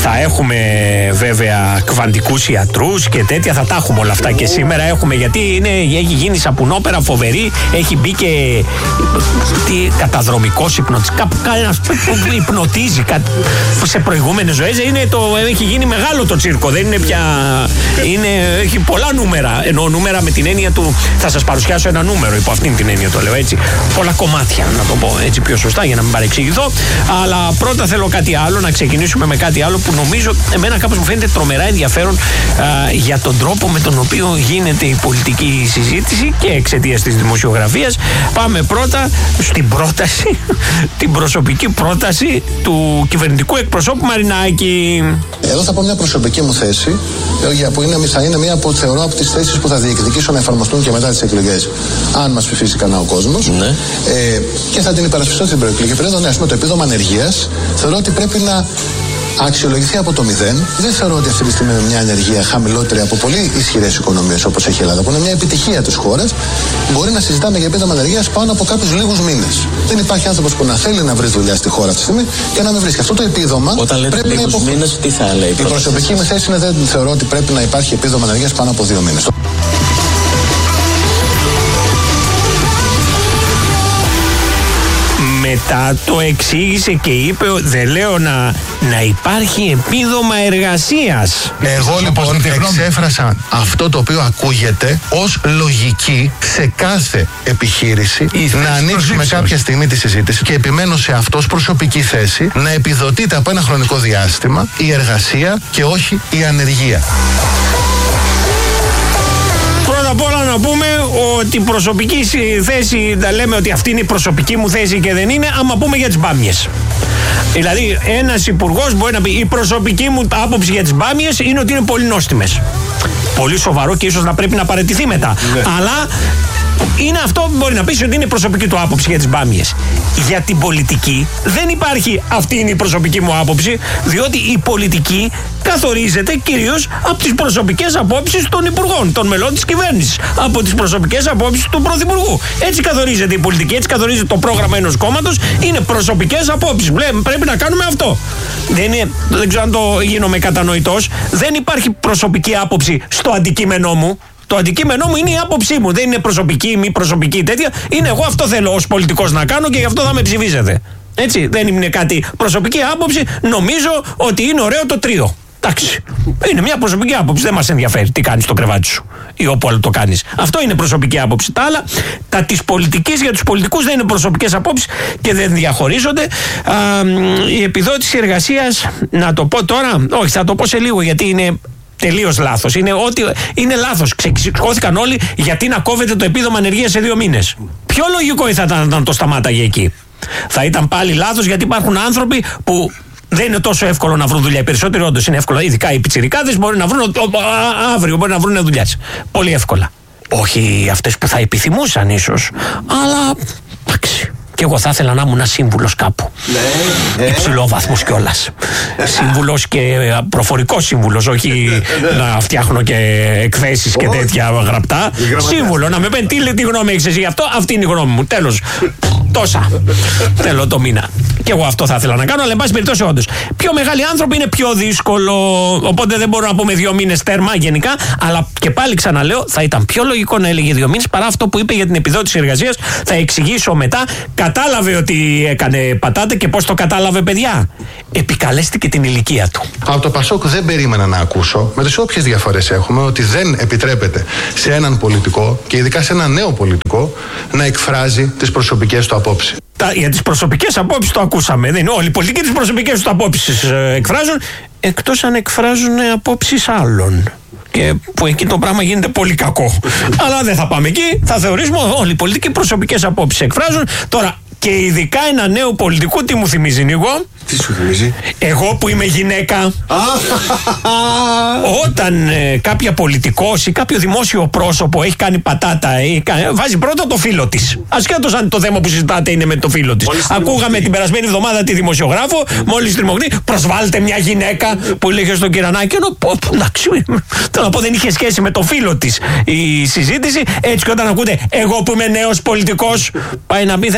Θα έχουμε βέβαια κβαντικούς ιατρούς και τέτοια, θα τα έχουμε όλα αυτά και σήμερα έχουμε, γιατί έχει γίνει σαπουνόπερα φοβερή, έχει μπει και καταδρομικός υπνοτής, κανένας που υπνοτίζει σε προηγούμενες ζωές, έχει γίνει μεγάλο το τσίρκο, δεν είναι πια, έχει πολλά νούμερα, ενώ νούμερα με την έννοια του, θα σας παρουσιάσω ένα νούμερο, υπό αυτήν την έννοια το λέω έτσι, πολλά κομμάτια, να το πω έτσι πιο σωστά για να μην παρεξηγηθώ, αλλά πρώτα θέλω κάτι άλλο, να ξεκινήσουμε με κάτι άλλο που νομίζω εμένα κάπως μου φαίνεται τρομερά ενδιαφέρον για τον τρόπο με τον οποίο γίνεται η πολιτική συζήτηση και εξαιτίας της δημοσιογραφίας. Πάμε πρώτα στην πρόταση, την προσωπική πρόταση του κυβερνητικού εκπροσώπου Μαρινάκη. Εδώ θα πω μια προσωπική μου θέση, που θα είναι μία από, θεωρώ, από τις θέσεις που θα διεκδικήσω να εφαρμοστούν και μετά τις εκλογές, αν μας ψηφίσει κανένα ο κόσμος. Ναι. Και θα την υπερασπιστώ στην προεκλογική περίοδο. Ναι, ας πούμε, το επίδομα ανεργίας θεωρώ ότι πρέπει να αξιολογηθεί από το 0. Δεν θεωρώ ότι αυτή τη στιγμή με μια ανεργία χαμηλότερη από πολύ ισχυρές οικονομίες όπως έχει η Ελλάδα, που είναι μια επιτυχία της χώρας, μπορεί να συζητάμε για επίδομα ανεργίας πάνω από κάποιους λίγους μήνες. Δεν υπάρχει άνθρωπος που να θέλει να βρει δουλειά στη χώρα αυτή τη στιγμή και να μην βρίσκει. Αυτό το επίδομα. Όταν λέτε λίγους μήνες, τι θα λέει? Η προσωπική μου θέση είναι δεν θεωρώ ότι πρέπει να υπάρχει επίδομα ανεργίας πάνω από 2 μήνες. Μετά το εξήγησε και είπε, δεν λέω να υπάρχει επίδομα εργασίας. Εγώ λοιπόν εξέφρασα αυτό το οποίο ακούγεται ως λογική σε κάθε επιχείρηση, να ανοίξουμε κάποια στιγμή τη συζήτηση και επιμένω σε αυτό ως προσωπική θέση, να επιδοτείται από ένα χρονικό διάστημα η εργασία και όχι η ανεργία. Πρώτα απ' όλα να πούμε ότι η προσωπική θέση, να λέμε ότι αυτή είναι η προσωπική μου θέση και δεν είναι, άμα πούμε για τις μπάμιες. Δηλαδή ένας υπουργός μπορεί να πει η προσωπική μου άποψη για τις μπάμιες είναι ότι είναι πολύ νόστιμες. Πολύ σοβαρό και ίσως να πρέπει να παραιτηθεί μετά. Ναι. Αλλά είναι αυτό που μπορεί να πει ότι είναι η προσωπική του άποψη για τις μπάμιες. Για την πολιτική δεν υπάρχει αυτή είναι η προσωπική μου άποψη, διότι η πολιτική καθορίζεται κυρίως από τις προσωπικές απόψεις των υπουργών, των μελών της κυβέρνησης, από τις προσωπικές απόψεις του πρωθυπουργού. Έτσι καθορίζεται η πολιτική, έτσι καθορίζεται το πρόγραμμα ενός κόμματος, είναι προσωπικές απόψεις. Πρέπει να κάνουμε αυτό. Δεν ξέρω αν το γίνομαι κατανοητός, δεν υπάρχει προσωπική άποψη στο αντικείμενό μου. Το αντικείμενό μου είναι η άποψή μου. Δεν είναι προσωπική, μη προσωπική τέτοια. Είναι εγώ αυτό θέλω ως πολιτικός να κάνω και γι' αυτό θα με ψηφίζετε. Έτσι, δεν είναι κάτι προσωπική άποψη. Νομίζω ότι είναι ωραίο το τρίο. Εντάξει. Είναι μια προσωπική άποψη. Δεν μας ενδιαφέρει τι κάνεις στο κρεβάτι σου ή όπου άλλο το κάνεις. Αυτό είναι προσωπική άποψη. Τα άλλα, τα της πολιτικής για τους πολιτικούς δεν είναι προσωπικές απόψεις και δεν διαχωρίζονται. Η επιδότηση εργασίας, να το πω τώρα, όχι, θα το πω σε λίγο γιατί είναι τελείως λάθος. Είναι λάθος. Ξεσηκώθηκαν όλοι γιατί να κόβεται το επίδομα ανεργίας σε 2 μήνες. Πιο λογικό θα ήταν να το σταμάταγε εκεί. Θα ήταν πάλι λάθος γιατί υπάρχουν άνθρωποι που δεν είναι τόσο εύκολο να βρουν δουλειά. Οι περισσότεροι όντως είναι εύκολο. Ειδικά οι πιτσιρικάδες μπορεί να βρουν αύριο, μπορεί να βρουν δουλειά. Πολύ εύκολα. Όχι αυτές που θα επιθυμούσαν ίσως, αλλά εντάξει. Και εγώ θα ήθελα να ήμουν σύμβουλος κάπου. Υψηλόβαθμος κιόλας. Σύμβουλος και προφορικός σύμβουλος, όχι να φτιάχνω και εκθέσεις και τέτοια γραπτά. Σύμβουλο, να με πέντε τι γνώμη έχεις εσύ γι' αυτό, αυτή είναι η γνώμη μου. Τέλος. Τόσα. Θέλω το μήνα. Και εγώ αυτό θα ήθελα να κάνω, αλλά εν πάση περιπτώσει όντως. Πιο μεγάλοι άνθρωποι είναι πιο δύσκολο. Οπότε δεν μπορώ να πούμε 2 μήνες τέρμα γενικά. Αλλά και πάλι ξαναλέω, θα ήταν πιο λογικό να έλεγε 2 μήνες παρά αυτό που είπε για την επιδότηση εργασίας. Θα εξηγήσω μετά. Κατάλαβε ότι έκανε πατάτα και πώς το κατάλαβε, παιδιά. Επικαλέστηκε την ηλικία του. Από το Πασόκ δεν περίμενα να ακούσω, με τις όποιες διαφορές έχουμε, ότι δεν επιτρέπεται σε έναν πολιτικό και ειδικά σε έναν νέο πολιτικό να εκφράζει τις προσωπικές του απόψεις. Για τις προσωπικές απόψεις το ακούσαμε. Δεν είναι όλοι οι πολιτικοί τις προσωπικές του απόψεις εκφράζουν, εκτός αν εκφράζουν απόψεις άλλων. Και που εκεί το πράγμα γίνεται πολύ κακό. Αλλά δεν θα πάμε εκεί. Θα θεωρήσουμε όλοι οι πολιτικοί προσωπικές απόψεις εκφράζουν. Τώρα, και ειδικά ένα νέο πολιτικό, τι μου θυμίζει, Νίκο? Τι σου θυμίζει? Εγώ που είμαι γυναίκα. Όταν κάποια πολιτικός ή κάποιο δημόσιο πρόσωπο έχει κάνει πατάτα ή βάζει πρώτα το φίλο της. Ασχέτως αν το θέμα που συζητάτε είναι με το φίλο της. Ακούγαμε την περασμένη εβδομάδα τη δημοσιογράφο, μόλις τριμωγνή, προσβάλλεται μια γυναίκα που λέγε στον Κυρανάκη. Εντάξει, θέλω να πω, δεν είχε σχέση με το φίλο της η συζήτηση. Έτσι και όταν ακούτε εγώ που είμαι νέος πολιτικός, πάει να πει θέλουμε να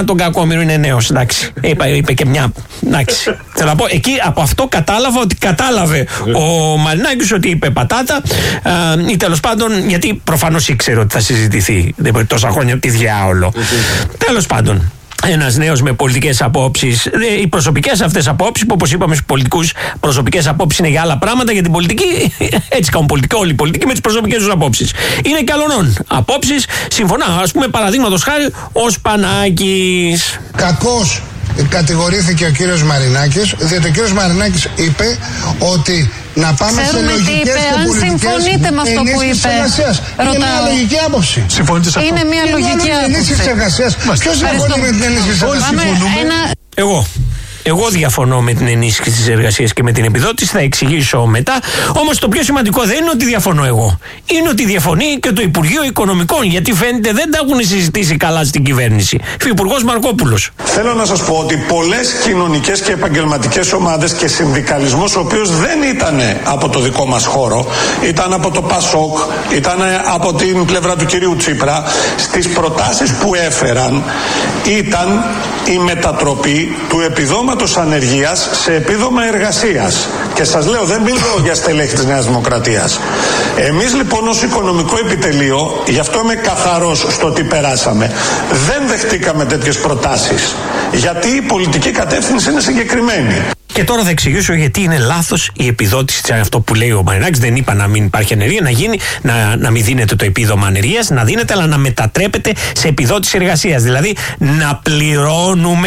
τον Κακόμοιρο είναι νέος. Εντάξει. Είπε και μια. Εντάξει. Θέλω να πω, εκεί από αυτό κατάλαβα ότι κατάλαβε ο Μαρινάκης ότι είπε πατάτα, ή τέλος πάντων, γιατί προφανώς ήξερε ότι θα συζητηθεί τόσα χρόνια, τι διάολο. Τέλος πάντων. Ένας νέος με πολιτικές απόψεις, οι προσωπικές αυτές απόψεις, που όπως είπαμε στους πολιτικούς, προσωπικές απόψεις είναι για άλλα πράγματα, για την πολιτική, έτσι κάνουν πολιτική, όλοι οι πολιτικοί με τις προσωπικές τους απόψεις. Είναι και καλονών απόψεις, συμφωνώ, ας πούμε παραδείγματος χάρη ο Σπανάκης. Κακώς κατηγορήθηκε ο κύριος Μαρινάκης, διότι ο κύριος Μαρινάκης είπε ότι να πάμε σε λογικές και πολιτικές. Αν συμφωνείτε με αυτό που είπε, είναι μια λογική άποψη. Συμφωνείτε σε αυτό? Είναι μια λογική άποψη. Ποιος διαφωνεί με την ενίσχυση της εργασίας? Εγώ διαφωνώ με την ενίσχυση της εργασίας και με την επιδότηση, θα εξηγήσω μετά. Όμως το πιο σημαντικό δεν είναι ότι διαφωνώ εγώ. Είναι ότι διαφωνεί και το Υπουργείο Οικονομικών, γιατί φαίνεται δεν τα έχουν συζητήσει καλά στην κυβέρνηση. Υφυπουργός Μαρκόπουλος. Θέλω να σας πω ότι πολλές κοινωνικές και επαγγελματικές ομάδες και συνδικαλισμός, ο οποίος δεν ήταν από το δικό μας χώρο, ήταν από το ΠΑΣΟΚ, ήταν από την πλευρά του κυρίου Τσίπρα, στις προτάσεις που έφεραν ήταν η μετατροπή του επιδόματος ανεργίας σε επίδομα εργασίας. Και σας λέω, δεν μιλώ για στελέχη της Νέας Δημοκρατίας. Εμείς λοιπόν ως οικονομικό επιτελείο, γι' αυτό είμαι καθαρός στο τι περάσαμε, δεν δεχτήκαμε τέτοιες προτάσεις. Γιατί η πολιτική κατεύθυνση είναι συγκεκριμένη. Και τώρα θα εξηγήσω γιατί είναι λάθος η επιδότηση, αυτό που λέει ο Μαρινάκης. Δεν είπα να μην υπάρχει ανεργία, να μην δίνεται το επίδομα ανεργίας, να δίνεται, αλλά να μετατρέπεται σε επιδότηση εργασίας. Δηλαδή να πληρώνουμε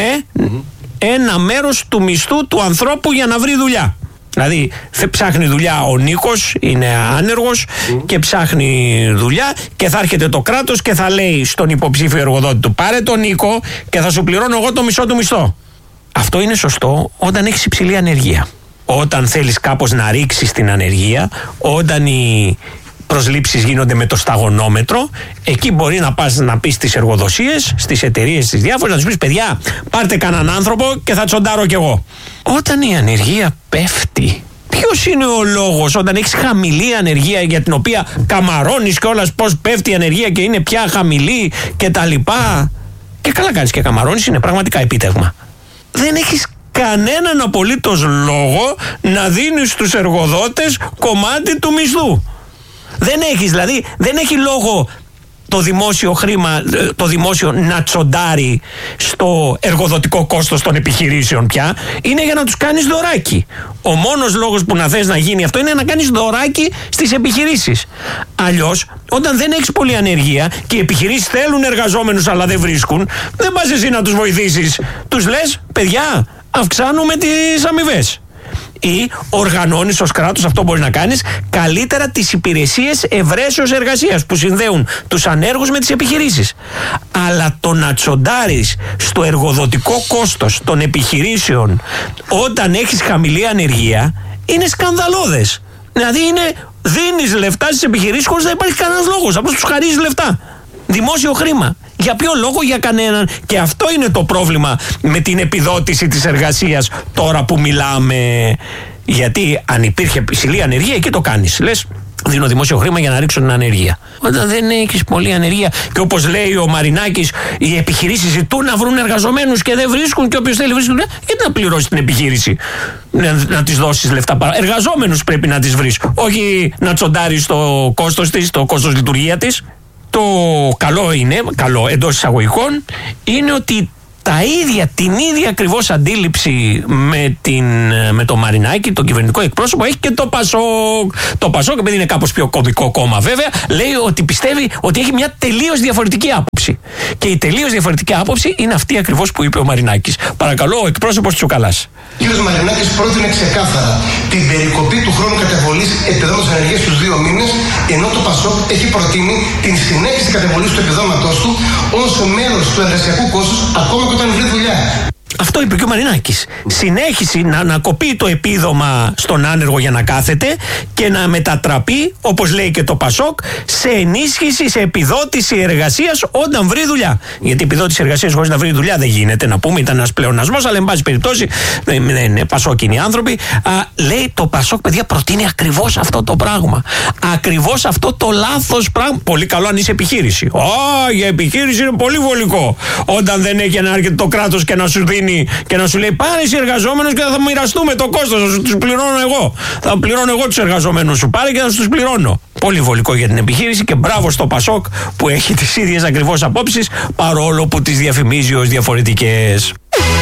ένα μέρος του μισθού του ανθρώπου για να βρει δουλειά. Δηλαδή ψάχνει δουλειά ο Νίκος, είναι άνεργος και ψάχνει δουλειά, και θα έρχεται το κράτος και θα λέει στον υποψήφιο εργοδότη του, πάρε τον Νίκο και θα σου πληρώνω εγώ το μισό του μισθό. Αυτό είναι σωστό όταν έχεις υψηλή ανεργία. Όταν θέλεις κάπως να ρίξεις την ανεργία, όταν οι προσλήψεις γίνονται με το σταγονόμετρο, εκεί μπορεί να πας να πεις στις εργοδοσίες, στις εταιρείες, στις διάφορες, να τους πεις, παιδιά, πάρτε κανέναν άνθρωπο και θα τσοντάρω κι εγώ. Όταν η ανεργία πέφτει, ποιος είναι ο λόγος όταν έχεις χαμηλή ανεργία, για την οποία καμαρώνεις κιόλας πώς πέφτει η ανεργία και είναι πια χαμηλή και τα λοιπά? Και καλά κάνεις και καμαρώνεις, είναι πραγματικά επίτευγμα. Δεν έχεις κανέναν απολύτως λόγο να δίνεις στους εργοδότες κομμάτι του μισθού. Δεν έχεις, δηλαδή δεν έχει λόγο το δημόσιο χρήμα, το δημόσιο να τσοντάρει στο εργοδοτικό κόστος των επιχειρήσεων πια. Είναι για να τους κάνεις δωράκι. Ο μόνος λόγος που να θες να γίνει αυτό είναι να κάνεις δωράκι στις επιχειρήσεις. Αλλιώς, όταν δεν έχεις πολλή ανεργία και οι επιχειρήσεις θέλουν εργαζόμενους αλλά δεν βρίσκουν, δεν πας εσύ να τους βοηθήσεις. Τους λες, παιδιά, αυξάνουμε τις αμοιβές. Ή οργανώνεις ως κράτος, αυτό μπορεί να κάνεις, καλύτερα τις υπηρεσίες ευρέσεως εργασίας που συνδέουν τους ανέργους με τις επιχειρήσεις. Αλλά το να τσοντάρεις στο εργοδοτικό κόστος των επιχειρήσεων όταν έχεις χαμηλή ανεργία είναι σκανδαλώδες. Δηλαδή δίνεις λεφτά στις επιχειρήσεις χωρίς να υπάρχει κανένας λόγος, απλώς τους χαρίζεις λεφτά. Δημόσιο χρήμα. Για ποιο λόγο? Για κανέναν. Και αυτό είναι το πρόβλημα με την επιδότηση της εργασίας τώρα που μιλάμε. Γιατί αν υπήρχε υψηλή ανεργία, εκεί το κάνεις. Λες, δίνω δημόσιο χρήμα για να ρίξω την ανεργία. Όταν δεν έχεις πολλή ανεργία και όπως λέει ο Μαρινάκης, οι επιχειρήσεις ζητούν να βρουν εργαζομένους και δεν βρίσκουν, και όποιος θέλει βρίσκουν, γιατί να πληρώσει την επιχείρηση, να της δώσεις λεφτά παρά? Εργαζόμενους πρέπει να τις βρεις, όχι να τσοντάρεις το κόστος της, το κόστος λειτουργία της. Το καλό εντός εισαγωγικών, είναι ότι την ίδια ακριβώς αντίληψη με το Μαρινάκη, τον κυβερνητικό εκπρόσωπο, έχει και το ΠΑΣΟΚ. Το ΠΑΣΟΚ, επειδή είναι κάπως πιο κωδικό κόμμα βέβαια, λέει ότι πιστεύει ότι έχει μια τελείως διαφορετική άποψη. Και η τελείως διαφορετική άποψη είναι αυτή ακριβώς που είπε ο Μαρινάκης. Παρακαλώ, ο εκπρόσωπος Τσουκαλάς. Ο κ. Μαρινάκης πρότεινε ξεκάθαρα την περικοπή του χρόνου καταβολής επιδόματος ανεργίας στους 2 μήνες, ενώ το ΠΑΣΟΚ έχει προτείνει την συνέχιση καταβολής του επιδόματος του ως μέρος του εργασιακού κόστους, ακόμα και όταν βρει δουλειά. Αυτό είπε και ο Μαρινάκης. Συνέχιση να κοπεί το επίδομα στον άνεργο για να κάθεται και να μετατραπεί, όπως λέει και το Πασόκ, σε ενίσχυση, σε επιδότηση εργασίας όταν βρει δουλειά. Γιατί η επιδότηση εργασίας χωρίς να βρει δουλειά δεν γίνεται, να πούμε, ήταν ένας πλεονασμός, αλλά εν πάση περιπτώσει δεν είναι Πασόκινοι άνθρωποι. Λέει το Πασόκ, παιδιά, προτείνει ακριβώς αυτό το πράγμα. Ακριβώς αυτό το λάθος πράγμα. Πολύ καλό αν είσαι επιχείρηση. Για επιχείρηση είναι πολύ βολικό. Όταν δεν έχει να έρχεται το κράτος και να σου δίνει και να σου λέει πάρε εσύ εργαζόμενους και θα μοιραστούμε το κόστος, θα τους πληρώνω εγώ. Θα πληρώνω εγώ τους εργαζομένους σου. Πάρε και θα τους πληρώνω. Πολύ βολικό για την επιχείρηση και μπράβο στο Πασόκ που έχει τις ίδιες ακριβώς απόψεις παρόλο που τις διαφημίζει ως διαφορετικές.